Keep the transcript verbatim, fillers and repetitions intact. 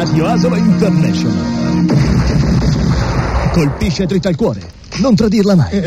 Marchio Asola International. Colpisce dritta al cuore. Non tradirla mai.